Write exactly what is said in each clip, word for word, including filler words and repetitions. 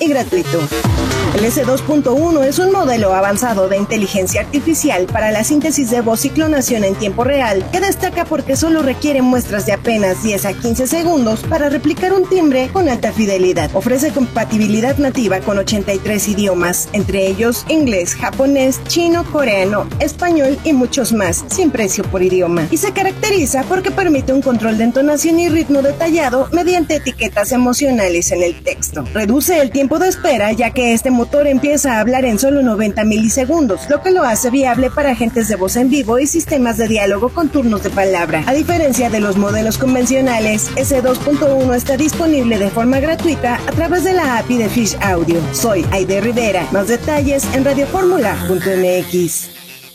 y gratuito. El ese dos punto uno es un modelo avanzado de inteligencia artificial para la síntesis de voz y clonación en tiempo real, que destaca porque solo requiere muestras de apenas diez a quince segundos para replicar un timbre con alta fidelidad. Ofrece compatibilidad nativa con ochenta y tres idiomas, entre ellos inglés, japonés, chino, coreano, español y muchos más, sin precio por idioma. Y se caracteriza porque permite un control de entonación y ritmo detallado mediante etiquetas emocionales en el texto. Reduce el tiempo de espera, ya que este motor empieza a hablar en solo noventa milisegundos, lo que lo hace viable para agentes de voz en vivo y sistemas de diálogo con turnos de palabra. A diferencia de los modelos convencionales, ese dos punto uno está disponible de forma gratuita a través de la A P I de Fish Audio. Soy Aide Rivera. Más detalles en radioformula punto eme equis.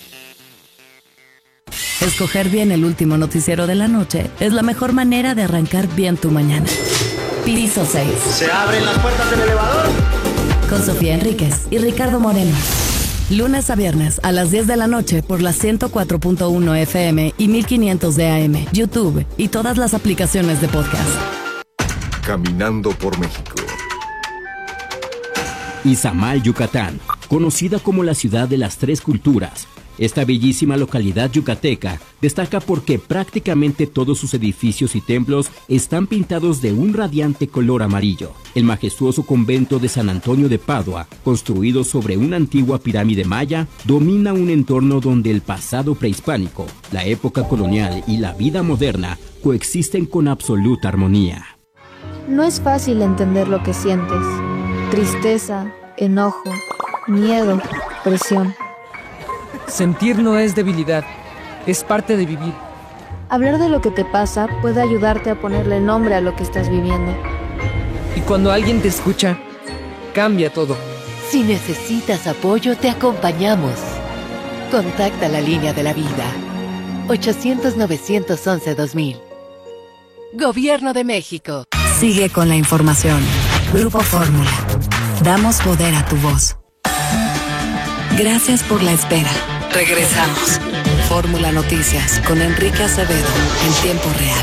Escoger bien el último noticiero de la noche es la mejor manera de arrancar bien tu mañana. Piso seis. ¿Se abren las puertas del elevador? Con Sofía Enríquez y Ricardo Moreno. Lunes a viernes a las diez de la noche por la ciento cuatro punto uno F M y mil quinientos de A M, YouTube y todas las aplicaciones de podcast. Caminando por México. Izamal, Yucatán, conocida como la ciudad de las tres culturas. Esta bellísima localidad yucateca destaca porque prácticamente todos sus edificios y templos están pintados de un radiante color amarillo. El majestuoso convento de San Antonio de Padua, construido sobre una antigua pirámide maya, domina un entorno donde el pasado prehispánico, la época colonial y la vida moderna coexisten con absoluta armonía. No es fácil entender lo que sientes. Tristeza, enojo, miedo, presión. Sentir no es debilidad, es parte de vivir. Hablar de lo que te pasa puede ayudarte a ponerle nombre a lo que estás viviendo. Y cuando alguien te escucha, cambia todo. Si necesitas apoyo, te acompañamos. Contacta la línea de la vida. ochocientos, novecientos once, dos mil. Gobierno de México. Sigue con la información. Grupo Fórmula. Damos poder a tu voz. Gracias por la espera. Regresamos. Fórmula Noticias con Enrique Acevedo en tiempo real.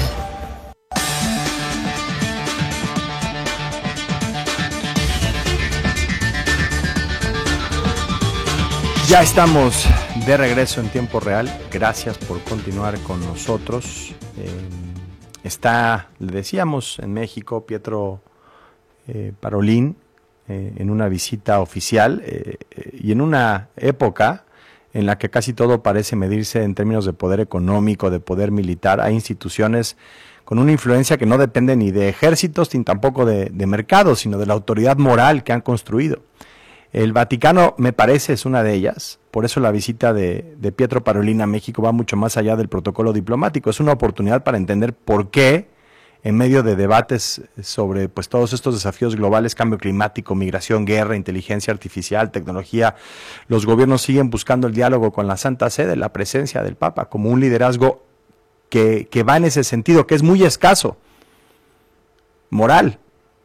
Ya estamos de regreso en tiempo real. Gracias por continuar con nosotros. Eh, está, le decíamos, en México, Pietro eh, Parolin, eh, en una visita oficial eh, eh, y en una época en la que casi todo parece medirse en términos de poder económico, de poder militar. Hay instituciones con una influencia que no depende ni de ejércitos ni tampoco de, de mercados, sino de la autoridad moral que han construido. El Vaticano, me parece, es una de ellas. Por eso la visita de, de Pietro Parolin a México va mucho más allá del protocolo diplomático. Es una oportunidad para entender por qué, en medio de debates sobre pues todos estos desafíos globales, cambio climático, migración, guerra, inteligencia artificial, tecnología, los gobiernos siguen buscando el diálogo con la Santa Sede, la presencia del Papa, como un liderazgo que, que va en ese sentido, que es muy escaso, moral.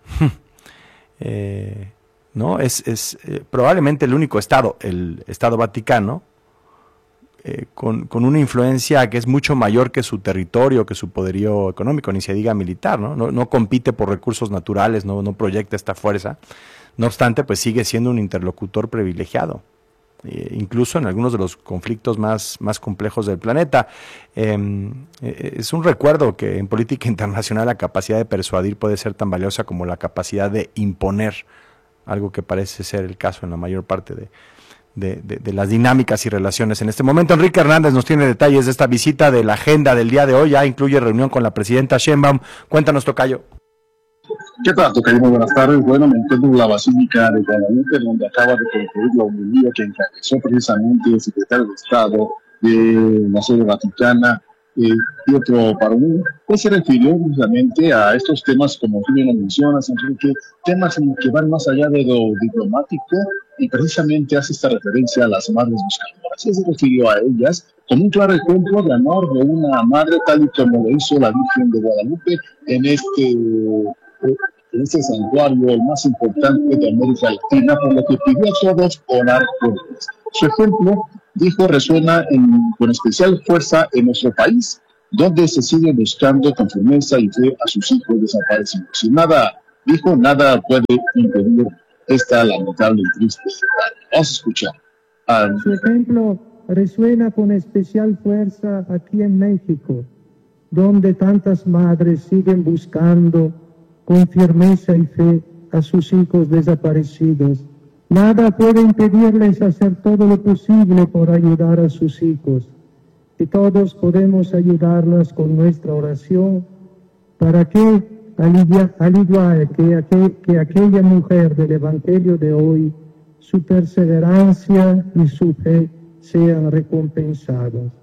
eh, ¿no? Es, es eh, probablemente el único Estado, el Estado Vaticano, Eh, con, con una influencia que es mucho mayor que su territorio, que su poderío económico, ni se diga militar, ¿no? No, no compite por recursos naturales, no, no proyecta esta fuerza. No obstante, pues sigue siendo un interlocutor privilegiado, eh, incluso en algunos de los conflictos más, más complejos del planeta. Eh, eh, es un recuerdo que en política internacional la capacidad de persuadir puede ser tan valiosa como la capacidad de imponer, algo que parece ser el caso en la mayor parte de De, de, de las dinámicas y relaciones en este momento. Enrique Hernández nos tiene detalles de esta visita, de la agenda del día de hoy. Ya incluye reunión con la presidenta Sheinbaum. Cuéntanos, tocayo. ¿Qué tal, tocayo? Muy buenas tardes. Bueno, me encuentro en la Basílica de Guadalupe, donde acaba de concluir la homilía que encabezó precisamente el secretario de Estado de la sede vaticana, eh, Pietro Parolin, pues se refirió precisamente a estos temas, como tú bien lo mencionas, Enrique, temas en que van más allá de lo diplomático, y precisamente hace esta referencia a las madres buscadoras. Se refirió a ellas como un claro ejemplo de amor de una madre, tal y como lo hizo la Virgen de Guadalupe en este, en este santuario, el más importante de América Latina, por lo que pidió a todos orar por ellas. Su ejemplo, dijo, resuena en, con especial fuerza en nuestro país, donde se sigue buscando con firmeza y fe a sus hijos desaparecidos. Y nada, dijo, nada puede impedir esta lamentable y triste verdad. Vamos a escuchar. Um, Su ejemplo resuena con especial fuerza aquí en México, donde tantas madres siguen buscando con firmeza y fe a sus hijos desaparecidos. Nada puede impedirles hacer todo lo posible por ayudar a sus hijos, y todos podemos ayudarlas con nuestra oración para que, al, al igual que, aquel, que aquella mujer del Evangelio de hoy, su perseverancia y su fe sean recompensados.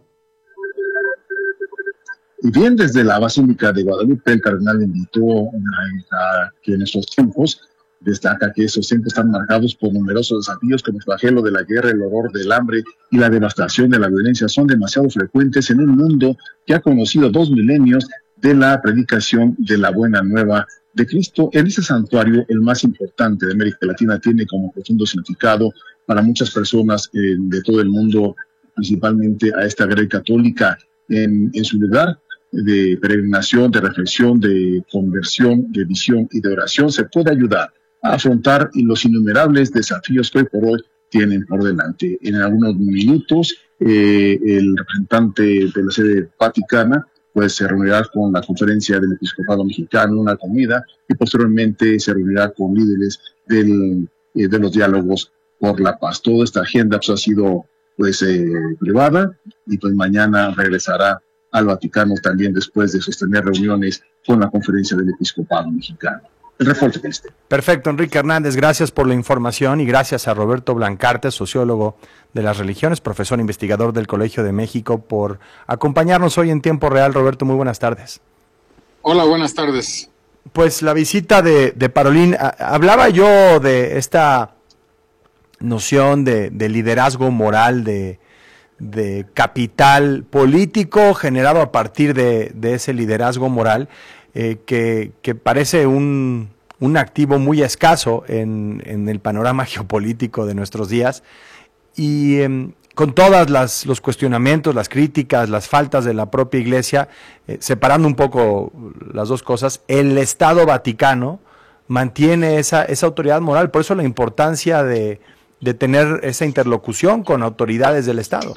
Y bien, desde la Basílica de Guadalupe, el cardenal invitó a, a que en estos tiempos, destaca que esos tiempos están marcados por numerosos desafíos como el flagelo de la guerra, el horror del hambre y la devastación de la violencia son demasiado frecuentes en un mundo que ha conocido dos milenios de la predicación de la buena nueva de Cristo. En este santuario, el más importante de América Latina, tiene como profundo significado para muchas personas eh, de todo el mundo, principalmente a esta Grecia católica, en, en su lugar de peregrinación, de reflexión, de conversión, de visión y de oración, se puede ayudar a afrontar los innumerables desafíos que hoy por hoy tienen por delante. En algunos minutos, eh, el representante de la sede vaticana pues se reunirá con la conferencia del episcopado mexicano, una comida, y posteriormente se reunirá con líderes del, eh, de los diálogos por la paz. Toda esta agenda pues, ha sido pues eh, privada, y pues mañana regresará al Vaticano también después de sostener reuniones con la conferencia del episcopado mexicano. El reporte, Cristian. Perfecto, Enrique Hernández, gracias por la información y gracias a Roberto Blancarte, sociólogo de las religiones, profesor investigador del Colegio de México, por acompañarnos hoy en Tiempo Real. Roberto, muy buenas tardes. Hola, buenas tardes. Pues la visita de, de Parolín, a, hablaba yo de esta noción de, de liderazgo moral, de, de capital político generado a partir de, de ese liderazgo moral, eh, que, que parece un, un activo muy escaso en, en el panorama geopolítico de nuestros días, y eh, con todas las los cuestionamientos, las críticas, las faltas de la propia Iglesia, eh, separando un poco las dos cosas, el Estado Vaticano mantiene esa, esa autoridad moral. Por eso la importancia de, de tener esa interlocución con autoridades del Estado.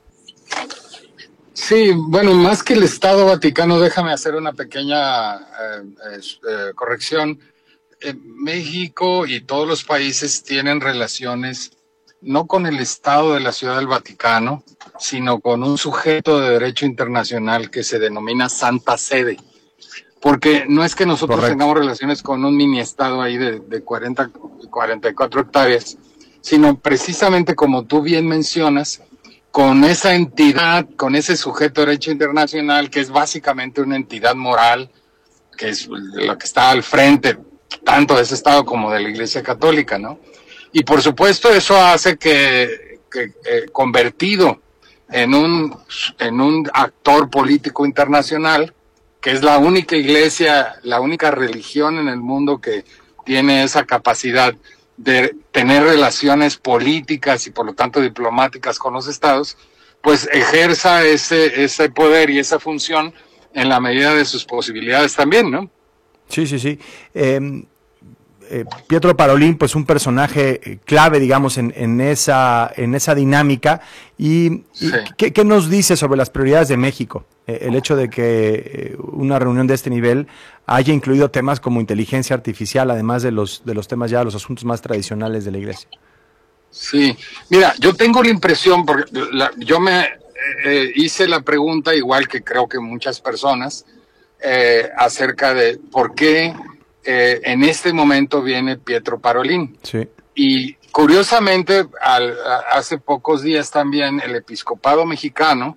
Sí, bueno, más que el Estado Vaticano, déjame hacer una pequeña eh, eh, corrección. Eh, México y todos los países tienen relaciones no con el Estado de la Ciudad del Vaticano, sino con un sujeto de derecho internacional que se denomina Santa Sede. Porque no es que nosotros Correcto. tengamos relaciones con un mini Estado ahí de, de cuarenta, cuarenta y cuatro hectáreas, sino precisamente como tú bien mencionas, con esa entidad, con ese sujeto de derecho internacional, que es básicamente una entidad moral, que es lo que está al frente tanto de ese Estado como de la Iglesia Católica, ¿no? Y por supuesto eso hace que, que eh, convertido en un, en un actor político internacional, que es la única iglesia, la única religión en el mundo que tiene esa capacidad de tener relaciones políticas y por lo tanto diplomáticas con los estados, pues ejerza ese, ese poder y esa función en la medida de sus posibilidades también, ¿no? Sí, sí, sí. Eh, eh, Pietro Parolín, pues un personaje clave, digamos, en, en esa en esa dinámica. Y, sí. y ¿qué, ¿qué nos dice sobre las prioridades de México? Eh, el hecho de que una reunión de este nivel haya incluido temas como inteligencia artificial, además de los de los temas ya, los asuntos más tradicionales de la Iglesia. Sí, mira, yo tengo la impresión, porque la, yo me eh, hice la pregunta, igual que creo que muchas personas, eh, acerca de por qué eh, en este momento viene Pietro Parolín. Sí. Y curiosamente, al, hace pocos días también el episcopado mexicano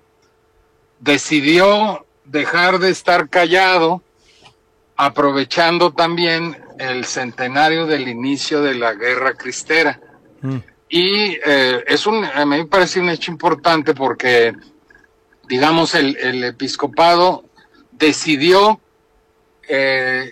decidió dejar de estar callado, aprovechando también el centenario del inicio de la Guerra Cristera. Mm. Y eh, es un, a mí me parece un hecho importante porque, digamos, el, el episcopado decidió eh,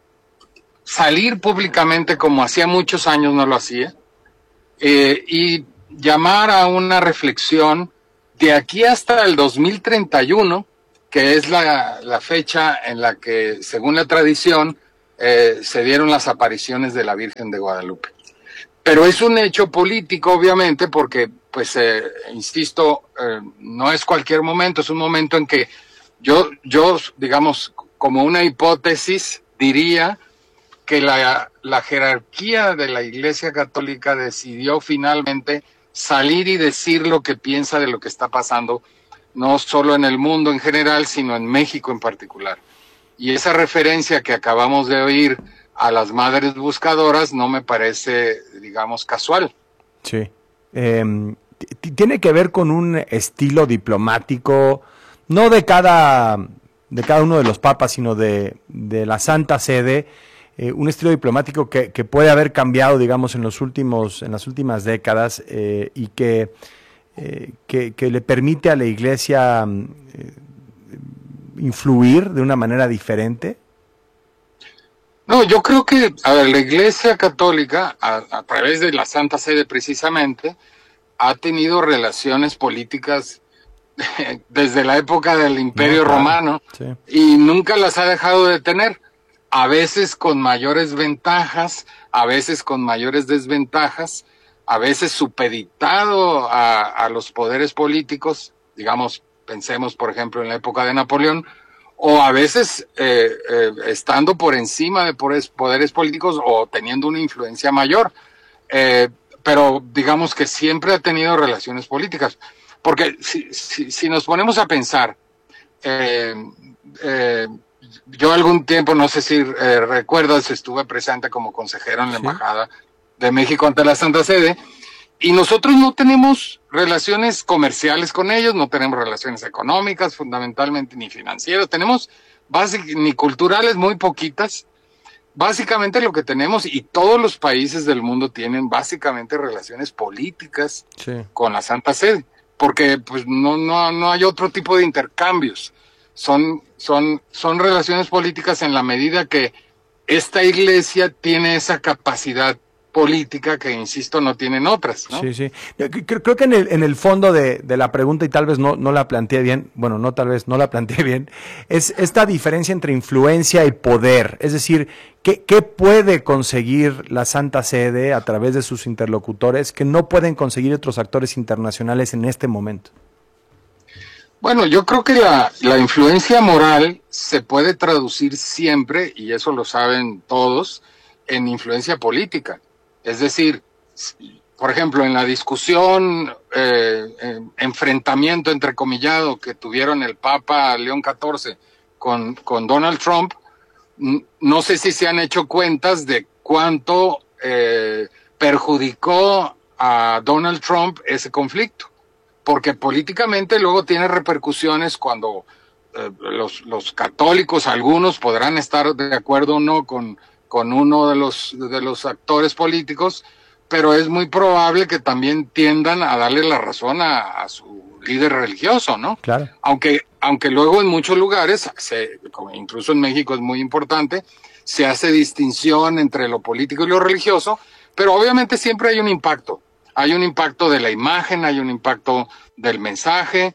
salir públicamente, como hacía muchos años no lo hacía, eh, y llamar a una reflexión de aquí hasta el dos mil treinta y uno, que es la, la fecha en la que, según la tradición, eh, se dieron las apariciones de la Virgen de Guadalupe. pero es un hecho político, obviamente, porque, pues, eh, insisto, eh, no es cualquier momento, es un momento en que yo, yo, digamos, como una hipótesis, diría que la, la jerarquía de la Iglesia Católica decidió finalmente salir y decir lo que piensa de lo que está pasando, no solo en el mundo en general, sino en México en particular. Y esa referencia que acabamos de oír a las madres buscadoras no me parece, digamos, casual. Sí. Eh, tiene que ver con un estilo diplomático, no de cada, de cada uno de los papas, sino de, de la Santa Sede, eh, un estilo diplomático que, que puede haber cambiado, digamos, en los últimos, en las últimas décadas, eh, y que, eh, que, que le permite a la Iglesia eh, influir de una manera diferente. No, yo creo que, a ver, la Iglesia Católica, a, a través de la Santa Sede precisamente, ha tenido relaciones políticas desde la época del Imperio no, claro. Romano, sí. Y nunca las ha dejado de tener, a veces con mayores ventajas, a veces con mayores desventajas, a veces supeditado a, a los poderes políticos, digamos, pensemos por ejemplo en la época de Napoleón, o a veces eh, eh, estando por encima de poderes, poderes políticos o teniendo una influencia mayor, eh, pero digamos que siempre ha tenido relaciones políticas. Porque si, si, si nos ponemos a pensar, eh, eh, yo algún tiempo, no sé si eh, recuerdas, estuve presente como consejero en la ¿Sí? Embajada de México ante la Santa Sede, y nosotros no tenemos relaciones comerciales con ellos, no tenemos relaciones económicas, fundamentalmente, ni financieras, tenemos básicamente, ni culturales, muy poquitas. Básicamente lo que tenemos, y todos los países del mundo tienen básicamente relaciones políticas sí. con la Santa Sede. Porque pues no no no hay otro tipo de intercambios. Son son son relaciones políticas en la medida que esta iglesia tiene esa capacidad política que, insisto, no tienen otras, ¿no? Sí, sí. Creo, creo que en el, en el fondo de, de la pregunta, y tal vez no, no la planteé bien, bueno, no tal vez no la planteé bien, es esta diferencia entre influencia y poder. Es decir, ¿qué, qué puede conseguir la Santa Sede a través de sus interlocutores que no pueden conseguir otros actores internacionales en este momento? Bueno, yo creo que la, la influencia moral se puede traducir siempre, y eso lo saben todos, en influencia política. Es decir, por ejemplo, en la discusión, eh, eh, enfrentamiento entrecomillado que tuvieron el Papa León catorce con, con Donald Trump, no sé si se han hecho cuentas de cuánto eh, perjudicó a Donald Trump ese conflicto, porque políticamente luego tiene repercusiones cuando eh, los, los católicos, algunos podrán estar de acuerdo o no con con uno de los de los actores políticos, pero es muy probable que también tiendan a darle la razón a, a su líder religioso, ¿no? Claro. Aunque aunque luego en muchos lugares, se, como incluso en México es muy importante, se hace distinción entre lo político y lo religioso, pero obviamente siempre hay un impacto. Hay un impacto de la imagen, hay un impacto del mensaje,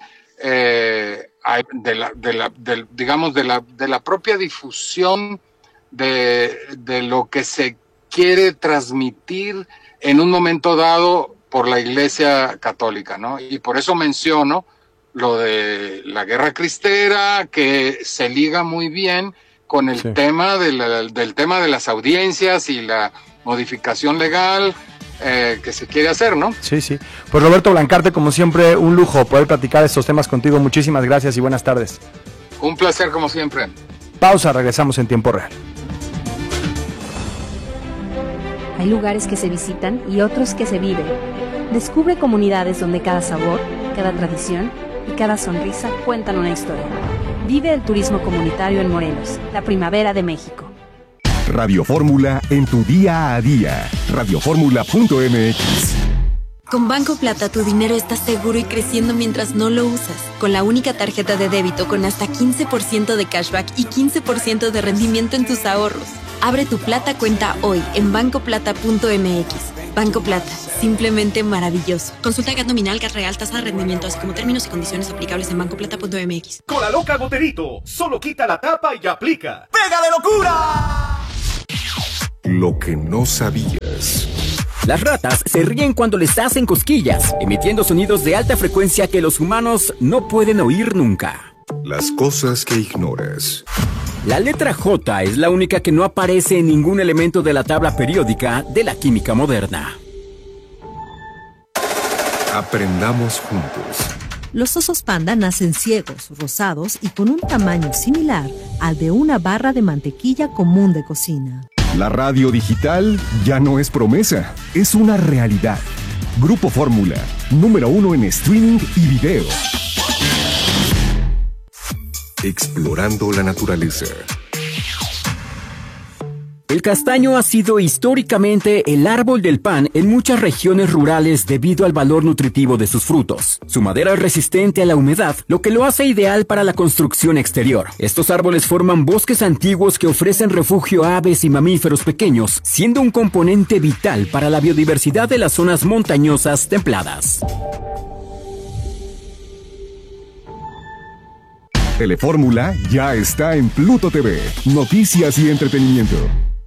eh, hay de la, de la, del, digamos, de la, de la propia difusión De, de lo que se quiere transmitir en un momento dado por la Iglesia Católica, ¿no? Y por eso menciono lo de la guerra cristera, que se liga muy bien con el sí. tema de la, del tema de las audiencias y la modificación legal eh, que se quiere hacer, ¿no? Sí, sí. Pues Roberto Blancarte, como siempre, un lujo poder platicar estos temas contigo. Muchísimas gracias y buenas tardes. Un placer, como siempre. Pausa, regresamos en tiempo real. Hay lugares que se visitan y otros que se viven. Descubre comunidades donde cada sabor, cada tradición y cada sonrisa cuentan una historia. Vive el turismo comunitario en Morelos, la primavera de México. Radio Fórmula en tu día a día. radio fórmula punto m x. Con Banco Plata tu dinero está seguro y creciendo mientras no lo usas. Con la única tarjeta de débito con hasta quince por ciento de cashback y quince por ciento de rendimiento en tus ahorros. Abre tu Plata cuenta hoy en banco plata punto m x. Banco Plata, simplemente maravilloso. Consulta G A T nominal, G A T real, tasa de rendimiento, así como términos y condiciones aplicables en banco plata punto m x. Con la loca Goterito, solo quita la tapa y aplica. ¡Pega de locura! Lo que no sabías. Las ratas se ríen cuando les hacen cosquillas, emitiendo sonidos de alta frecuencia que los humanos no pueden oír nunca. Las cosas que ignoras. La letra J es la única que no aparece en ningún elemento de la tabla periódica de la química moderna. Aprendamos juntos. Los osos panda nacen ciegos, rosados y con un tamaño similar al de una barra de mantequilla común de cocina. La radio digital ya no es promesa, es una realidad. Grupo Fórmula, número uno en streaming y video. Explorando la naturaleza. El castaño ha sido históricamente el árbol del pan en muchas regiones rurales debido al valor nutritivo de sus frutos. Su madera es resistente a la humedad, lo que lo hace ideal para la construcción exterior. Estos árboles forman bosques antiguos que ofrecen refugio a aves y mamíferos pequeños, siendo un componente vital para la biodiversidad de las zonas montañosas templadas. Telefórmula ya está en Pluto T V. Noticias y entretenimiento.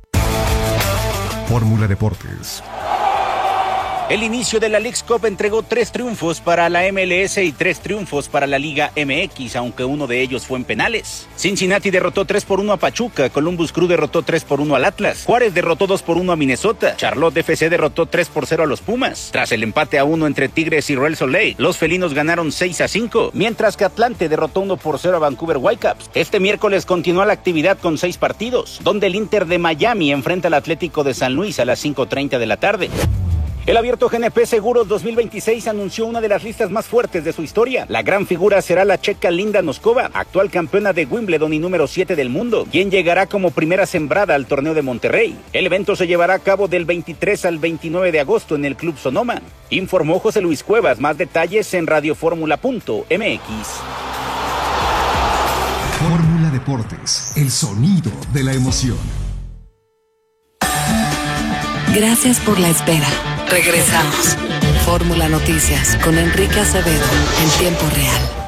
Fórmula Deportes. El inicio de la Leagues Cup entregó tres triunfos para la M L S y tres triunfos para la Liga M X, aunque uno de ellos fue en penales. Cincinnati derrotó tres por uno a Pachuca, Columbus Crew derrotó tres por uno al Atlas, Juárez derrotó dos por uno a Minnesota, Charlotte F C derrotó tres por cero a los Pumas. Tras el empate a uno entre Tigres y Real Salt Lake, los felinos ganaron seis a cinco, mientras que Atlante derrotó uno por cero a Vancouver Whitecaps. Este miércoles continúa la actividad con seis partidos, donde el Inter de Miami enfrenta al Atlético de San Luis a las cinco treinta de la tarde. El Abierto G N P Seguros dos mil veintiséis anunció una de las listas más fuertes de su historia. La gran figura será la checa Linda Noskova, actual campeona de Wimbledon y número siete del mundo, quien llegará como primera sembrada al torneo de Monterrey. El evento se llevará a cabo del veintitrés al veintinueve de agosto en el Club Sonoma. Informó José Luis Cuevas. Más detalles en radioformula punto m x. Fórmula Deportes, el sonido de la emoción. Gracias por la espera. Regresamos. Fórmula Noticias con Enrique Acevedo en tiempo real.